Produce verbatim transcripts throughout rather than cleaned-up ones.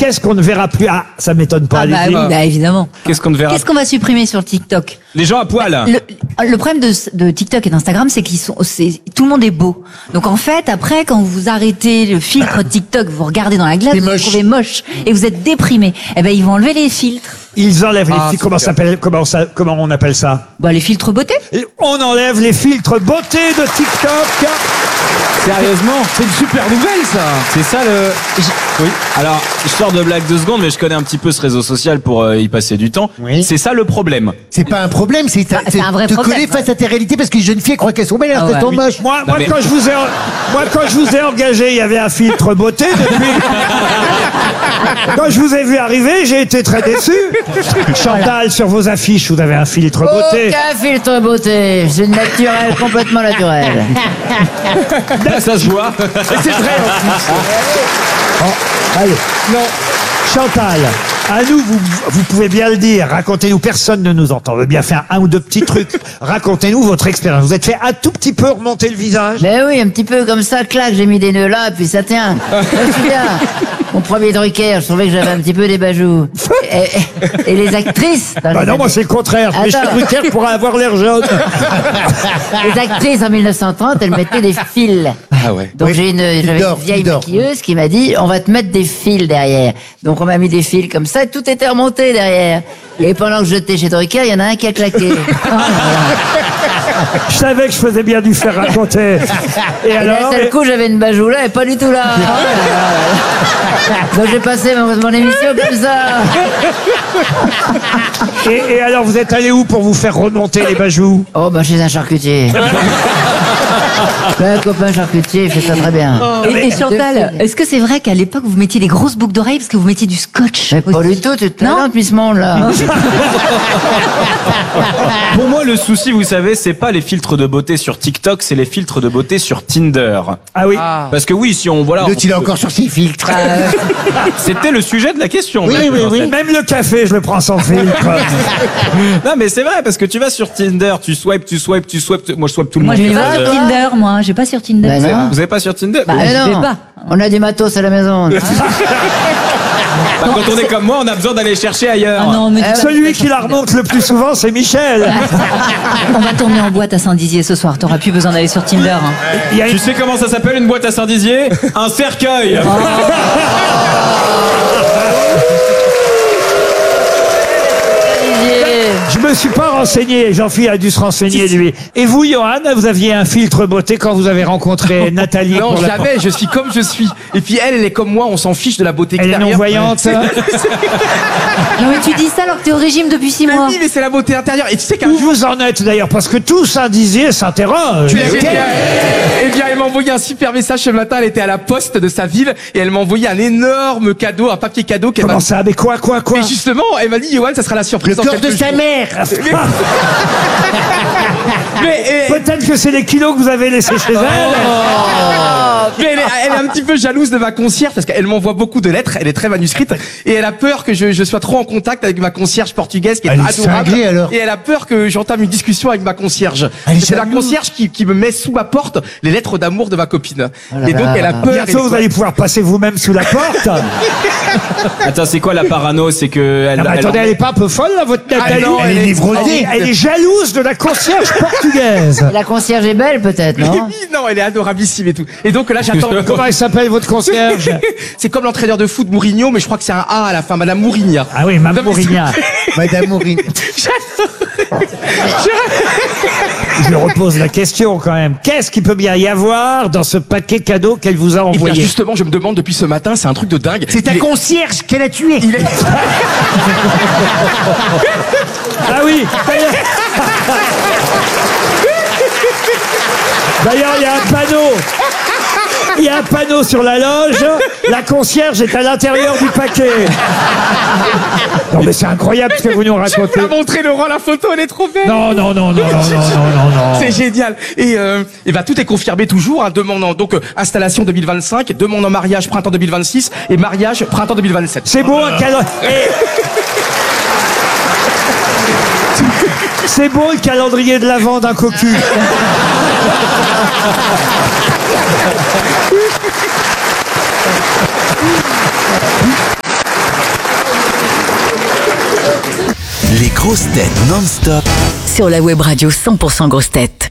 qu'est-ce qu'on ne verra plus? Ah, ça m'étonne pas. Ah bah allez-y. oui, bah évidemment. Qu'est-ce qu'on ne verra Qu'est-ce qu'on va supprimer sur TikTok? Les gens à poil. Le, le problème de, de TikTok et d'Instagram, c'est qu'ils sont, c'est, tout le monde est beau. Donc en fait, après, quand vous arrêtez le filtre TikTok, vous regardez dans la glace, C'est vous vous moche. trouvez moche et vous êtes déprimé. Eh ben, ils vont enlever les filtres. Ils enlèvent les Ah, filtres. Comment super. s'appelle, comment ça, comment on appelle ça? Bah, les filtres beauté. Et on enlève les filtres beauté de TikTok. Sérieusement, c'est une super nouvelle ça. C'est ça le. Oui. Alors, je sors de blague deux secondes, mais je connais un petit peu ce réseau social pour euh, y passer du temps. Oui. C'est ça le problème. C'est pas un problème, c'est Ah, c'est un vrai te problème. coller face à tes réalités parce que les jeunes filles croient qu'elles sont belles alors Ah qu'elles ouais. sont moches. Moi, moi, mais- quand je vous ai, moi, quand je vous ai engagé, il y avait un filtre beauté depuis. Quand je vous ai vu arriver, j'ai été très déçu. Chantal, sur vos affiches, vous avez un filtre beauté. Aucun filtre beauté, c'est naturel, complètement naturel. Là, ça se voit. C'est vrai en plus. Oh, allez. Non. Chantal, à nous, vous, vous pouvez bien le dire. Racontez-nous, personne ne nous entend. On veut bien faire un ou deux petits trucs. Racontez-nous votre expérience. Vous êtes fait un tout petit peu remonter le visage. Ben oui, un petit peu comme ça, clac, j'ai mis des nœuds là, puis ça tient. C'est bien. Mon premier Drucker, je trouvais que j'avais un petit peu des bajoux. Et, et les actrices... dans Bah les non, moi années- c'est le contraire. Mais chez Attends. Drucker pourrait avoir l'air jaune. Les actrices en mille neuf cent trente, elles mettaient des fils. Ah ouais. Donc Oui, j'ai une, il j'avais dort, une vieille il dort. maquilleuse qui m'a dit, on va te mettre des fils derrière. Donc on m'a mis des fils comme ça, et tout était remonté derrière. Et pendant que j'étais chez Drucker, il y en a un qui a claqué. Oh là là. Je savais que je faisais bien du faire raconter. Et Et alors d'un seul coup, j'avais une bajoue là et pas du tout là. Oh là là. Donc j'ai passé mon, mon émission comme ça. et, et alors, vous êtes allé où pour vous faire remonter les bajoux? Oh bah chez un charcutier. Un copain charcutier, il fait ça très bien. Et, et Chantal, est-ce que c'est vrai qu'à l'époque, vous mettiez des grosses boucles d'oreilles parce que vous mettiez du scotch? Mais pas du tout, tu te Non. non depuis ce monde-là. Pour moi, le souci, vous savez, c'est pas les filtres de beauté sur TikTok, c'est les filtres de beauté sur Tinder. Ah oui. Parce que oui, si on voilà, L'autre, il est encore sur ses filtres. c'était le sujet de la question. Oui, en fait, oui, en oui. fait. Même le café, je le prends sans filtre. Non, mais c'est vrai parce que tu vas sur Tinder, tu swipes, tu swipes, tu swipes. tu- Moi, je swipe tout le Moi, monde. je vais Euh, pas sur Tinder, moi. Je vais pas sur Tinder. Bah non. Vous avez pas sur Tinder Bah, Mais je vais non, pas. on a du matos à la maison. Bah, quand on est comme moi, on a besoin d'aller chercher ailleurs. Ah non, mais dis- Celui qui la remonte le plus souvent, c'est Michel. on va tourner en boîte à Saint-Dizier ce soir. T'auras plus besoin d'aller sur Tinder. hein. Il y a Tu une- sais comment ça s'appelle une boîte à Saint-Dizier? Un cercueil. Je me suis pas renseigné, Jean-Philippe a dû se renseigner lui. Et vous, Johan, vous aviez un filtre beauté quand vous avez rencontré Nathalie Non, pour la- jamais, je suis comme je suis. Et puis elle, elle est comme moi, on s'en fiche de la beauté Elle est extérieure. non-voyante. Non, mais tu dis ça alors que t'es au régime depuis six Mais mois. oui, mais c'est la beauté intérieure. Et tu sais qu'un Où jour... vous en êtes d'ailleurs? Parce que tout Saint-Dizier s'interroge. Eh bien, eh bien, elle m'a envoyé un super message ce matin. Elle était à la poste de sa ville et elle m'a envoyé un énorme cadeau, un papier cadeau qu'elle m'a. Comment ça? Mais quoi, quoi, quoi? Mais justement, elle m'a dit, Johan, ça sera la Le surprise. dans corps de quelques sa jours. mère. Mais, eh, Peut-être que c'est les kilos que vous avez laissés chez elle. mais elle, est, elle est un petit peu jalouse de ma concierge parce qu'elle m'envoie beaucoup de lettres. Elle est très manuscrite et elle a peur que je, je sois trop en contact avec ma concierge portugaise qui est Elle est adorable. cinglée, alors. Et elle a peur que j'entame une discussion avec ma concierge. Elle est C'est la jalouse. concierge qui, qui me met sous ma porte les lettres d'amour de ma copine. là et donc là. elle a peur. Bientôt, vous allez pouvoir passer vous-même sous la porte. Attends, c'est quoi la parano? C'est que elle, Non, mais elle- attendez, elle est pas un peu folle, là, votre Nathalie? non, Elle est névrosée. Elle est jalouse de la concierge portugaise. La concierge est belle peut-être, Mais non? oui, non, elle est adorabilissime et tout. Et donc là, j'attends. Comment elle s'appelle, votre concierge? C'est comme l'entraîneur de foot Mourinho, mais je crois que c'est un A à la fin, Madame Mourinha. Ah oui, Mme Non, mais Mourignan. Madame Maureen. Je repose la question quand même. Qu'est-ce qu'il peut bien y avoir dans ce paquet cadeau qu'elle vous a Et bien envoyé? justement, je me demande depuis ce matin, c'est un truc de dingue. C'est ta Il est- concierge qu'elle a tué. Il est... Ah oui. D'ailleurs, il y a un panneau. Il y a un panneau sur la loge. La concierge est à l'intérieur du paquet. Non, mais c'est incroyable ce que vous nous racontez. Elle a montré Laurent la photo, elle est trop belle. Non, non, non, non, non, non, non, non. C'est génial. Et, euh, et bah, tout est confirmé toujours, hein, demandant donc euh, installation deux mille vingt-cinq, demande en mariage printemps deux mille vingt-six et mariage printemps deux mille vingt-sept. C'est beau un calendrier. C'est beau le calendrier de l'Avent d'un cocu. grosses têtes non-stop Sur la web radio cent pour cent grosses têtes.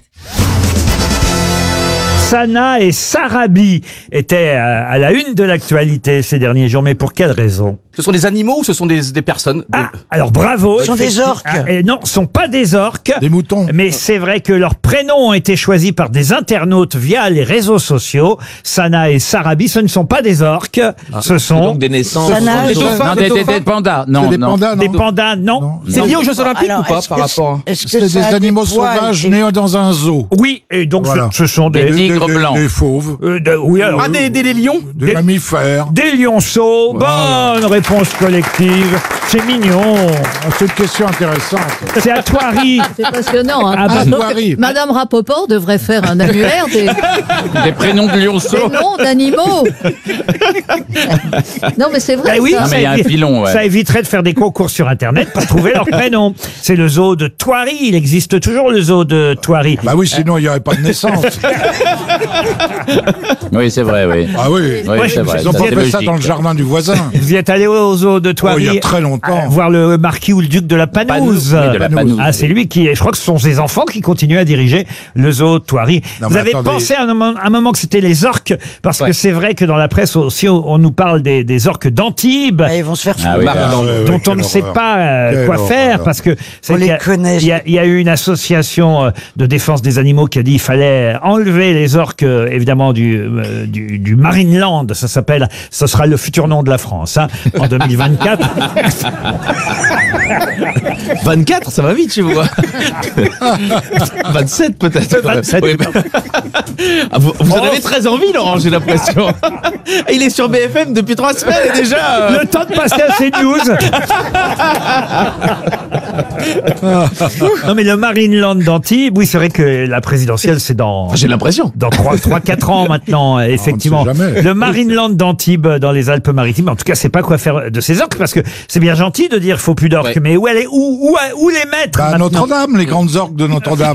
Sana et Sarabi étaient à à la une de l'actualité ces derniers jours, mais pour quelle raison? Ce sont des animaux ou ce sont des, des personnes? Ah, alors bravo. Ce sont des orques. Ah, et non, ce sont pas des orques. Des moutons. Mais c'est vrai que leurs prénoms ont été choisis par des internautes via les réseaux sociaux. Sana et Sarabi, ce ne sont pas des orques. Ce sont Donc des naissances. Sana, Des je- dauphins, Non, des des, des, dauphins. des pandas. Non, C'est des non. pandas, non des pandas, non. C'est lié aux Jeux Olympiques Alors, ou pas est-ce par que rapport? est-ce que C'est ça des a des animaux poils sauvages et- nés dans un zoo. Oui, et donc Voilà. ce, ce sont des... Des tigres des, blancs. Des fauves, euh, de- oui, alors, Ah, des, des, des lions? des, Des- mammifères. des lionceaux. Voilà. Bonne réponse collective. C'est mignon. C'est une question intéressante. C'est à Thoiry. C'est passionnant. Hein. Ah bah, Ah, Thoiry. Madame Rapoport devrait faire un annuaire des, Des prénoms de des lionceaux. noms d'animaux. Non, mais c'est vrai. Ah oui, ça. Non, mais il y a un évi- filon, ouais. ça éviterait de faire des concours sur Internet pour trouver leur prénom. C'est le zoo de Thoiry. Il existe toujours le zoo de Thoiry. Bah oui, sinon il n'y aurait pas de naissance. Oui, c'est vrai, oui. Ah oui. Oui, Moi, c'est je- vrai. Ils ont ça, pas c'est fait ça logique. dans le jardin du voisin. Vous y êtes allé au zoo de Thoiry? Oh, il y a très longtemps. à voir le marquis ou le duc de la Panouse. Oui, de la Panouse. Ah, c'est lui qui, je crois que ce sont ses enfants qui continuent à diriger le zoo de Thoiry. Non, Vous mais avez attendez. pensé à un moment, un moment que c'était les orques, parce que Ouais. c'est vrai que dans la presse aussi, on, on nous parle des, des orques d'Antibes. Ah, ils vont se faire Ah foutre. oui, Bah, Ah, non, ouais, ouais, dont on quelle ne sait horreur. pas euh, Quelle quoi horreur. faire, parce que c'est On les qu'il y a- connaît. Il y, a, il y a eu une association euh, de défense des animaux qui a dit qu'il fallait enlever les orques, euh, évidemment du, euh, du du Marineland. Ça s'appelle, ce sera le futur nom de la France hein, en deux mille vingt-quatre. vingt-quatre, ça va vite chez vous. vingt-sept peut-être. vingt-sept. Oui, bah- Ah, vous vous en avez très envie, Laurent, j'ai l'impression. Il est sur B F M depuis trois semaines et déjà. euh, Le temps de passer à CNews. Non mais le Marineland d'Antibes, oui c'est vrai que la présidentielle c'est dans J'ai l'impression. dans trois quatre ans maintenant, euh, effectivement. sait jamais. Le Marineland d'Antibes euh, dans les Alpes-Maritimes, en tout cas c'est pas quoi faire de ces orques parce que c'est bien gentil de dire faut plus d'orques, Ouais. mais où aller, où, où, où les mettre Bah, maintenant Notre-Dame, les grandes orques de Notre-Dame.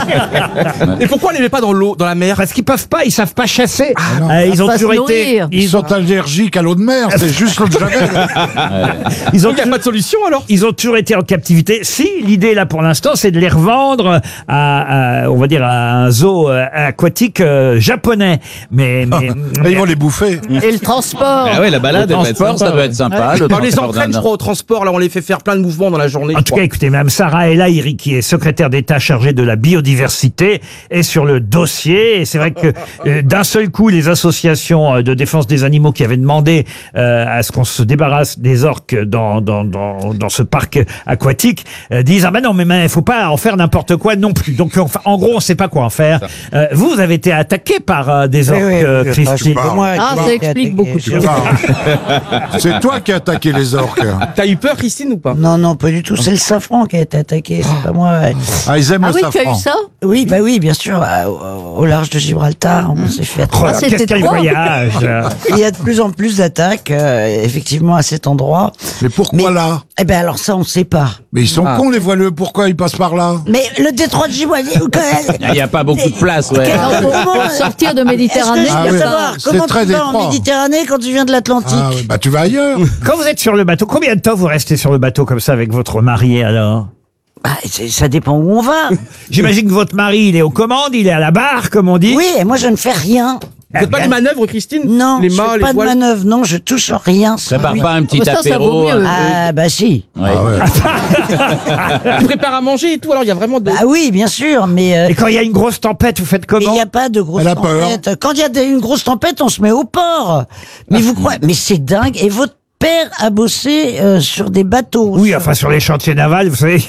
Et pourquoi on les met pas dans l'eau, dans la mer? Parce qu'ils peuvent pas, ils savent pas chasser. non. Euh, ils ont Pas se toujours été, nourrir. Ils ils ont, sont allergiques à l'eau de mer, c'est juste l'eau de Javel. ils ont Donc il n'y a pas de solution alors? Ils ont toujours été en captivité. Si, l'idée là pour l'instant, c'est de les revendre à, à, on va dire, à un zoo euh, aquatique euh, japonais. Mais, mais, Et ils vont les bouffer. Et le transport. Ah ouais, la balade, Le elle va être transport, sympa, ça doit être sympa. Le On les transport entraîne, d'un- je crois, au transport. Là, on les fait faire plein de mouvements dans la journée. en je tout crois. cas, écoutez, Mme Sarah El Haïry, qui est secrétaire d'État chargée de la biodiversité, est sur le dossier. Et c'est vrai que euh, d'un seul coup, les associations euh, de défense des animaux qui avaient demandé euh, à ce qu'on se débarrasse des orques dans dans dans, dans ce parc aquatique euh, disent ah ben non mais il faut pas en faire n'importe quoi non plus. Donc enfin, en gros, on sait pas quoi en faire. Euh, vous, vous avez été attaqué par euh, des orques, Oui, oui, euh, oui, Christine. pas. Moi, Ah, qui ça ai été explique attaqué. beaucoup de C'est choses. pas- C'est toi qui as attaqué les orques. T'as eu peur, Christine, ou pas? Non, non, pas du tout. C'est le safran qui a été attaqué, c'est pas moi. ouais. Ah, ils aiment Ah le oui, tu as safran. eu ça? Oui, bah oui, bien sûr. à- Au, au large de Gibraltar, on s'est fait Oh là, attaquer. qu'est-ce quel toi voyage. Il y a de plus en plus d'attaques, euh, effectivement, à cet endroit. Mais pourquoi Mais- là Eh ben alors ça, on sait pas. Mais ils sont Ah. cons les voileux, pourquoi ils passent par là? Mais le détroit de Gibraltar, quand même. Il n'y a pas beaucoup de place, ouais. Non, pour, pour sortir de Méditerranée. Est-ce que je Ah peux oui. savoir C'est comment très tu vas en détroit. Méditerranée quand tu viens de l'Atlantique? Ah, ouais, bah tu vas ailleurs. Quand vous êtes sur le bateau, combien de temps vous restez sur le bateau comme ça avec votre mari alors? Bah, c'est- ça dépend où on va. J'imagine que votre mari, il est aux commandes, il est à la barre, comme on dit. Oui, et moi je ne fais rien. Vous faites pas de manœuvre, Christine? Non, Les je mâts, fais les pas de voiles. manœuvre, non, je touche rien. Ça part Oui. pas un petit Mais ça, ça vaut apéro. mieux. un Ah bah si. truc Ouais. Ah ouais. Tu prépares à manger et tout, alors il y a vraiment de... Ah oui, bien sûr, mais euh, Et quand il y a une grosse tempête, vous faites mais il comment? n'y a pas de grosse Elle a peur. tempête. Quand il y a des- une grosse tempête, on se met au port. Mais vous croyez, mais c'est dingue. Et votre père a bossé euh, sur des bateaux. Oui, enfin sur les chantiers navals, vous savez.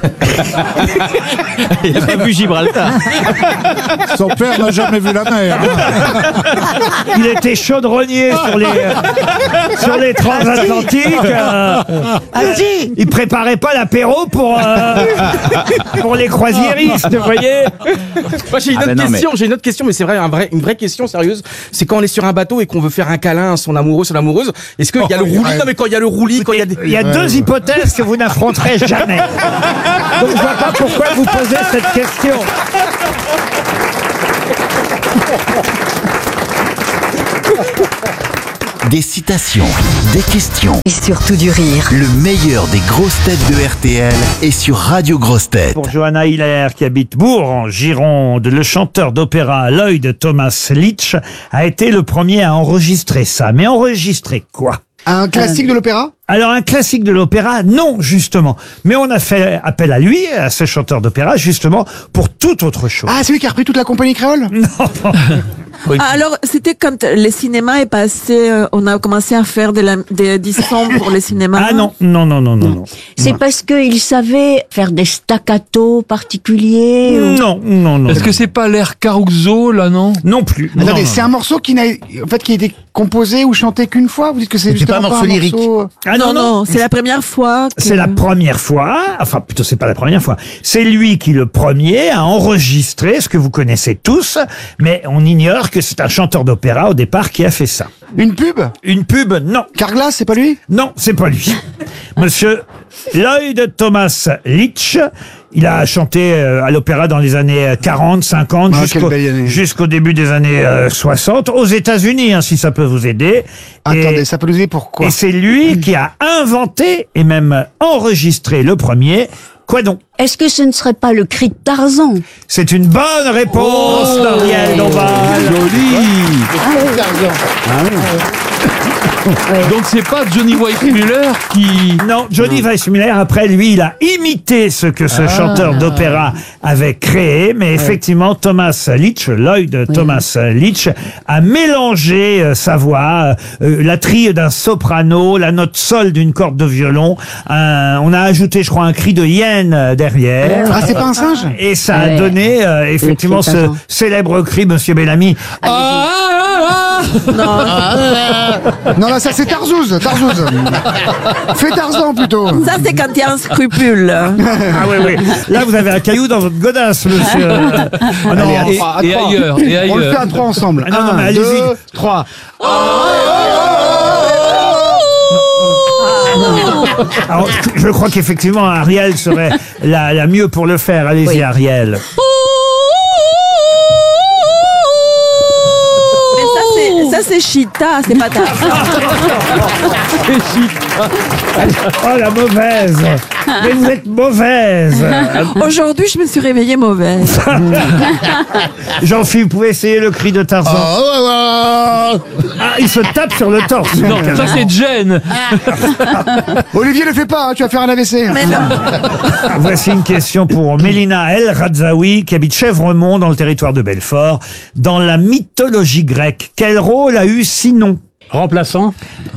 Il a pas vu Gibraltar. Son père n'a jamais vu la mer. hein. Il était chaudronnier sur les euh, sur les transatlantiques. euh, Ah si. il préparait pas l'apéro pour euh, pour les croisiéristes, vous voyez. Moi, j'ai une Ah, autre ben non, question, j'ai une autre question, mais c'est vrai, un vrai, une vraie question sérieuse. C'est quand on est sur un bateau et qu'on veut faire un câlin à son amoureux, son amoureuse. Est-ce qu'il y a le Oh, roulis? ouais. Non, mais quand il y a le roulis, quand il y a des... Il y a deux hypothèses que vous n'affronterez jamais. Donc je vois pas pourquoi vous posez cette question. Des citations, des questions. Et surtout du rire. Le meilleur des grosses têtes de R T L est sur Radio Grosses Têtes. Pour Johanna Hiller, qui habite Bourg, en Gironde, le chanteur d'opéra Lloyd Thomas Leach a été le premier à enregistrer ça. Mais enregistrer quoi? Un classique de l'opéra? Alors, un classique de l'opéra, non, justement. Mais on a fait appel à lui, à ce chanteur d'opéra, justement, pour toute autre chose. Ah, c'est lui qui a repris toute la compagnie créole? Non. Oui. Alors, c'était quand le cinéma est passé, euh, on a commencé à faire de la, des éditions pour le cinéma. Ah non, non, non, non, non. non. C'est non. parce qu'il savait faire des staccatos particuliers ou... Non, non, non. Est-ce que c'est pas l'air Caruso, là, non? Non plus. Attendez, non, c'est non. un morceau qui n'a, en fait, qui a été composé ou chanté qu'une fois? Vous dites que c'est C'est justement pas un morceau lyrique. morceau... Ah non, non, non c'est la première fois. Que... C'est la première fois, enfin plutôt c'est pas la première fois, c'est lui qui le premier a enregistré ce que vous connaissez tous, mais on ignore que c'est un chanteur d'opéra au départ qui a fait ça. Une pub? Une pub, non. Carglass, c'est pas lui? Non, c'est pas lui. Monsieur Lloyd Thomas Leach, il a chanté euh, à l'opéra dans les années quarante, cinquante, Ah, jusqu'au, quelle belle année. jusqu'au début des années euh, soixante, aux États-Unis, hein, si ça peut vous aider. Attendez, Et- ça peut nous aider pourquoi? Et c'est lui qui a inventé et même enregistré le premier. Quoi donc? Est-ce que ce ne serait pas le cri de Tarzan? C'est une bonne réponse d'Ariel Dombal. Donc c'est pas Johnny Weissmuller qui... Non, Johnny Weissmuller, après lui, il a imité ce que ce chanteur d'opéra avait créé, mais effectivement, Thomas Leach, Lloyd Thomas Leach, a mélangé euh, sa voix, euh, la trille d'un soprano, la note sol d'une corde de violon, un- on a ajouté, je crois, un cri de hyène euh, derrière. Ah, c'est pas un singe? Et ça a Ouais. donné euh, effectivement cri de ce Tarzan. célèbre cri, Monsieur Bellamy. Ah, ah, ah Non, là, ça, c'est Tarzouz, Tarzouz. Fais Tarzan, plutôt. Ça, c'est quand il y a un scrupule. Ah oui, oui. Là, vous avez un caillou dans votre godasse, monsieur. Ah non, Allez, Et, à et trois. ailleurs, et On le fait ailleurs. à trois ensemble. Ah, non, non, mais Un, allez-y. deux, trois. alors, je crois qu'effectivement, Ariel serait la, la mieux pour le faire. Allez-y, Ariel. Mais ça, c'est, ça, c'est Chita, c'est pas Tarzan. Oh, la mauvaise. Mais vous êtes mauvaise. Aujourd'hui, je me suis réveillée mauvaise. Jean-Philippe, vous pouvez essayer le cri de Tarzan. Ah, il se tape sur le torse. Non, ça c'est Jen. Olivier, le fais pas, hein, tu vas faire un A V C. Mais non. Voici une question pour Mélina El Radzaoui, qui habite Chèvremont, dans le territoire de Belfort. Dans la mythologie grecque, quel rôle a eu Sinon? Remplaçant?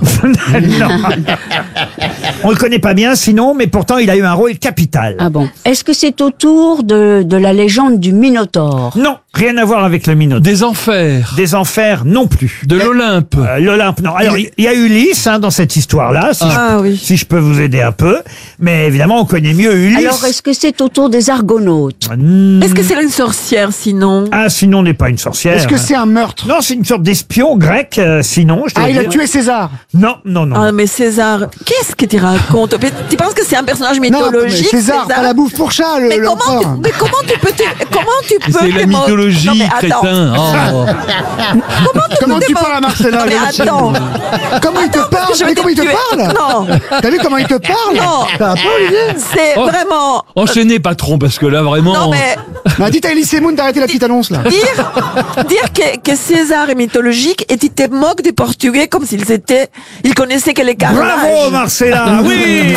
Non. On le connaît pas bien, Sinon, mais pourtant il a eu un rôle capital. Ah bon. Est-ce que c'est autour de, de la légende du Minotaure? Non, rien à voir avec le Minotaure. Des enfers. Des enfers non plus. De l'Olympe. Euh, L'Olympe, non. Alors, il y a Ulysse hein, dans cette histoire-là, si, Ah je, oui. si je peux vous aider un peu. Mais évidemment, on connaît mieux Ulysse. Alors, est-ce que c'est autour des Argonautes? Hmm. Est-ce que c'est une sorcière, sinon? Ah, Sinon n'est pas une sorcière. Est-ce que c'est un meurtre? Non, c'est une sorte d'espion grec, euh, Sinon. Je dois Ah, il a dire. tué César. Non, non, non. Ah, mais César, qu'est-ce que tu racontes? Tu penses que c'est un personnage Non, mais mythologique? César, pas la bouffe pour chat, le Mais comment, tu, l'empereur. mais comment tu peux te, comment tu peux C'est la te mo- mythologie, Non, mais attends. crétin. Oh. Comment tu, Comment peux tu te mo- parles à Marcella, Non, mais Leonci? attends. Comment il te Attends, parce parle? que je Mais vais comment il te tuer. parle? Non. T'as vu comment il te parle? Non. T'as pas, Olivier? C'est Oh. vraiment. Enchaînez, patron, parce que là, vraiment... Non, mais Bah, dites à Elie Semoun d'arrêter la petite annonce, là. dire, dire que, que César est mythologique et tu te moques des Portugais comme s'ils étaient, ils connaissaient que les carnages. Bravo, Marcella. Oui.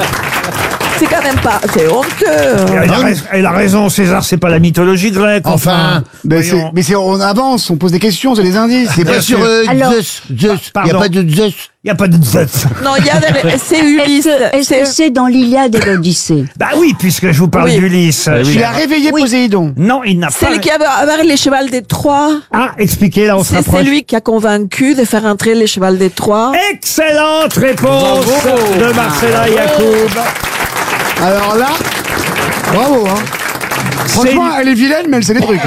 C'est quand même pas, c'est honteux. Elle a, rais- elle a raison, César, c'est pas la mythologie grecque. Enfin, Mais c'est, voyons. mais c'est, on avance, on pose des questions, c'est des indices. c'est Bien pas sûr. sur euh, Alors- Zeus. Zeus. Il n'y a Pardon. pas de Zeus. Il n'y a pas de Zeus. Non, il y a, des- c'est Est-ce Ulysse. que est-ce que c'est dans l'Iliade et l'Odyssée? Bah oui, puisque je vous parle Oui. d'Ulysse. Il a réveillé Poséidon. Non, il n'a pas... C'est lui qui avait avoir les chevals des Troie. Ah, expliquez, là, on se C'est rapproche. c'est lui qui a convaincu de faire entrer les chevals des Troie. Excellente réponse de Marcella Yacoub. Alors là, bravo, hein. Franchement, elle est vilaine, mais elle sait des trucs.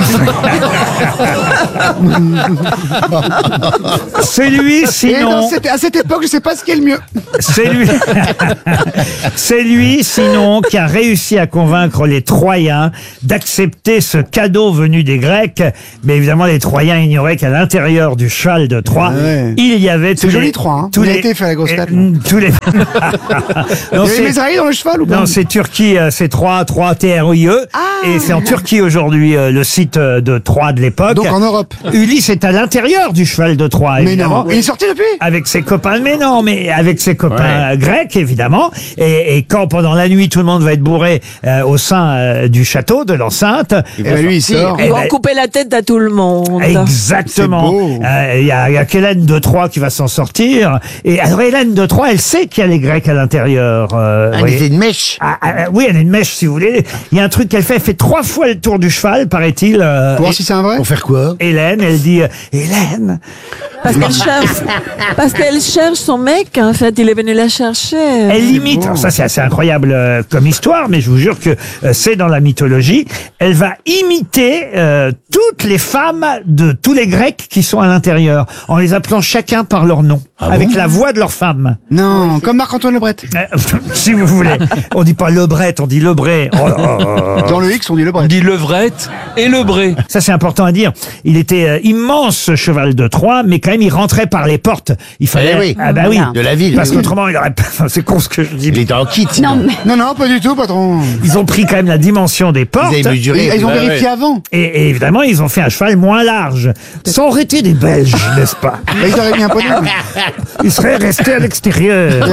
C'est lui, Et dans sinon. cette- à cette époque, je sais pas ce qui est le mieux. C'est lui. C'est lui, sinon, qui a réussi à convaincre les Troyens d'accepter ce cadeau venu des Grecs. Mais évidemment, les Troyens ignoraient qu'à l'intérieur du cheval de Troie, Ah ouais. il y avait C'est tous joli, les, Troie, hein. tous Il a les, été fait à la grosse tête, euh, tous les. Il non, y avait c'est- Mésaïe dans le cheval ou pas? non, c'est Turquie, euh, c'est Troie, Troie, T R I E. Et c'est en Turquie aujourd'hui, euh, le site euh, de Troie de l'époque. Donc en Europe. Ulysse est à l'intérieur du cheval de Troie, Mais évidemment. non. Il est sorti depuis? Avec ses copains, mais non, mais avec ses copains euh, grecs, évidemment. Et, et quand pendant la nuit, tout le monde va être bourré euh, au sein euh, du château, de l'enceinte. Et ben lui, il sort. Eh Ils vont ben, couper la tête à tout le monde. Exactement. C'est beau. Euh, Il y a, il y a qu'Hélène de Troie qui va s'en sortir. Et alors Hélène de Troie, elle sait qu'il y a les Grecs à l'intérieur. euh, vous Elle voyez. était une mèche. Ah, ah, oui, elle a une mèche, si vous voulez. Il y a un truc qu'elle fait. Elle fait trois fois le tour du cheval, paraît-il. euh, Pour voir si c'est un vrai? Pour faire quoi? Hélène, elle dit euh, Hélène. Parce qu'elle cherche, parce qu'elle cherche son mec, en fait, il est venu la chercher. Elle imite, alors ça c'est assez incroyable euh, comme histoire, mais je vous jure que euh, c'est dans la mythologie. Elle va imiter euh, toutes les femmes de tous les Grecs qui sont à l'intérieur, en les appelant chacun par leur nom, avec la voix de leur femme. Non, comme Marc-Antoine Lebret. Euh, si vous voulez. On dit pas Lebret, on dit Lebré. Oh, oh, oh, oh. Dans le X, on dit Lebret. On dit levrette et lebré. Ça c'est important à dire. Il était euh, immense ce cheval de Troie, mais quand même il rentrait par les portes. Il fallait. Eh oui. Ah bah oui. De la ville. Parce Oui. qu'autrement il aurait pas. Enfin, c'est con ce que je dis. Il était en kit. Non, mais Non, non, pas du tout, patron. Ils ont pris quand même la dimension des portes. Ils avaient mesuré. Ils, ils ont Ouais, vérifié avant. Et, et évidemment, ils ont fait un cheval moins large. Ça aurait été des Belges, n'est-ce pas? Bah, ils auraient mis un poney. Ils seraient restés à l'extérieur.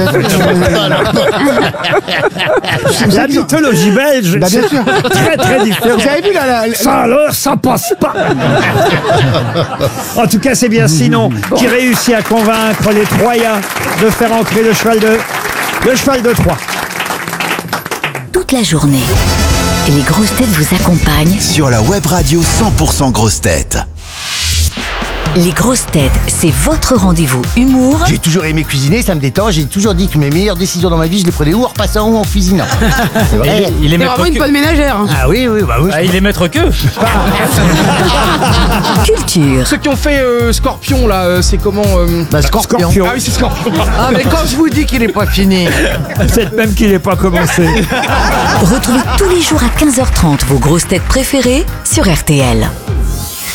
La mythologie belge, Bah, bien c'est sûr. très très différent. Vous avez vu là, là, là- Ça alors, ça passe pas. En tout cas, c'est bien Sinon qui réussit à convaincre les Troyens de faire entrer le cheval de, le cheval de Troie. Toute la journée, les grosses têtes vous accompagnent. Sur la web radio cent pour cent grosses têtes. Les grosses têtes, c'est votre rendez-vous humour J'ai toujours aimé cuisiner, ça me détend. J'ai toujours dit que mes meilleures décisions dans ma vie, je les prenais ou en repassant ou en cuisinant. C'est vrai. Il est C'est maître vraiment une que. bonne ménagère. hein. Ah oui, oui, bah oui. Ah, il est maître que. culture. Ceux qui ont fait euh, Scorpion, là, euh, c'est comment euh... Bah, Scorpion. Scorpion. Ah oui, c'est Scorpion. Ah, mais quand je vous dis qu'il est pas fini. Peut-être même qu'il n'est pas commencé. Retrouvez tous les jours à quinze heures trente vos grosses têtes préférées sur R T L.